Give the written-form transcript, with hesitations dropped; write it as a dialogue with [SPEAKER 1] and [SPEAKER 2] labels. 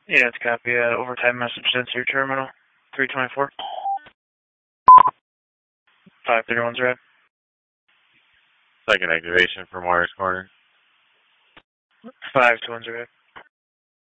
[SPEAKER 1] Yeah, it's a copy. Overtime message sent to your terminal. 324. 531's red.
[SPEAKER 2] Second activation for Myers Corner.
[SPEAKER 1] 521's red.